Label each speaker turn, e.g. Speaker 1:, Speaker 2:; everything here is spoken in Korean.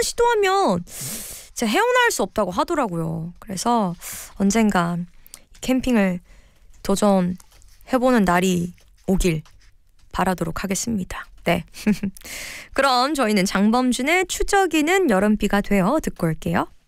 Speaker 1: 번 시도하면 진짜 헤어나올 수 없다고 하더라고요. 그래서 언젠가 캠핑을 도전해보는 날이 오길 바라도록 하겠습니다. 네. 그럼 저희는 장범준의 추적이는 여름비가 되어 듣고 올게요.